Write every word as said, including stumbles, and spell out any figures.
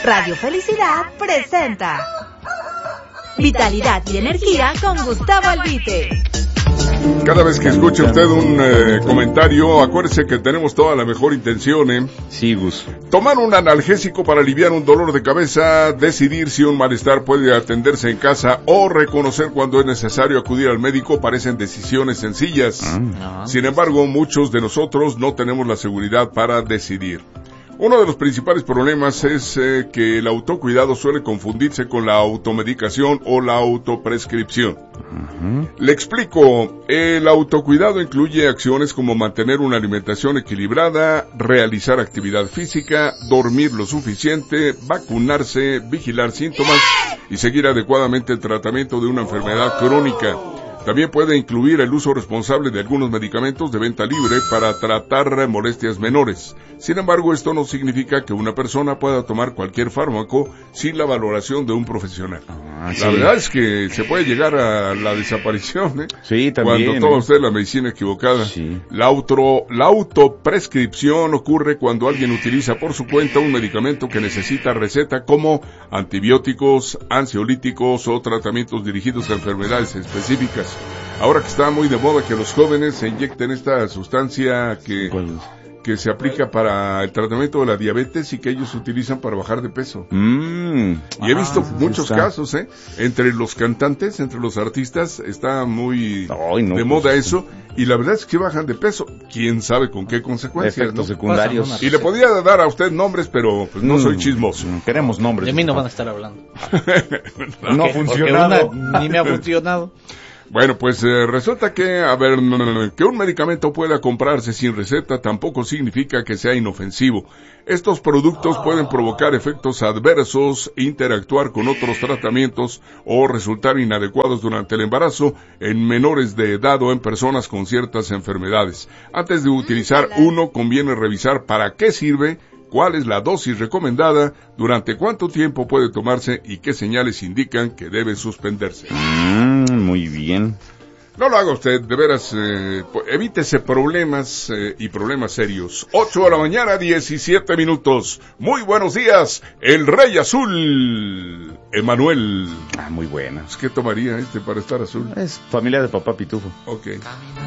Radio Felicidad presenta Vitalidad y Energía con Gustavo Albite. Cada vez que escuche usted un eh, comentario, acuérdese que tenemos toda la mejor intención, ¿eh? Sí, Gus. Tomar un analgésico para aliviar un dolor de cabeza, decidir si un malestar puede atenderse en casa o reconocer cuando es necesario acudir al médico parecen decisiones sencillas. Ah. Sin embargo, muchos de nosotros no tenemos la seguridad para decidir. Uno de los principales problemas es eh, que el autocuidado suele confundirse con la automedicación o la autoprescripción. Uh-huh. Le explico, el autocuidado incluye acciones como mantener una alimentación equilibrada, realizar actividad física, dormir lo suficiente, vacunarse, vigilar síntomas y seguir adecuadamente el tratamiento de una enfermedad crónica. También puede incluir el uso responsable de algunos medicamentos de venta libre para tratar molestias menores. Sin embargo, esto no significa que una persona pueda tomar cualquier fármaco sin la valoración de un profesional. Ah, sí. La verdad es que se puede llegar a la desaparición, ¿eh? Sí, también. Cuando toma usted la medicina equivocada. Sí. La, auto, la autoprescripción ocurre cuando alguien utiliza por su cuenta un medicamento que necesita receta, como antibióticos, ansiolíticos o tratamientos dirigidos a enfermedades específicas. Ahora que está muy de moda que los jóvenes se inyecten esta sustancia que, que se aplica para el tratamiento de la diabetes y que ellos utilizan para bajar de peso. Mm. Y he visto ah, muchos está. casos, ¿eh? Entre los cantantes, entre los artistas, está muy Ay, no, de pues, moda eso. Y la verdad es que bajan de peso. ¿Quién sabe con qué consecuencias? Efectos ¿no? secundarios. Y le podía dar a usted nombres, pero pues no mm, soy chismoso. Queremos nombres. De mí no van a estar hablando. no, no ha funcionado. Una, ni me ha funcionado. Bueno, pues eh, resulta que, a ver, que un medicamento pueda comprarse sin receta tampoco significa que sea inofensivo. Estos productos pueden provocar efectos adversos, interactuar con otros tratamientos o resultar inadecuados durante el embarazo en menores de edad o en personas con ciertas enfermedades. Antes de utilizar uno, conviene revisar para qué sirve, cuál es la dosis recomendada, durante cuánto tiempo puede tomarse y qué señales indican que debe suspenderse. Mm, muy bien. No lo haga usted, de veras, eh, evítese problemas eh, y problemas serios. ocho de la mañana, diecisiete minutos. Muy buenos días, el Rey Azul, Emanuel. Ah, muy buena. ¿Qué tomaría este para estar azul? Es familia de Papá Pitufo. Ok.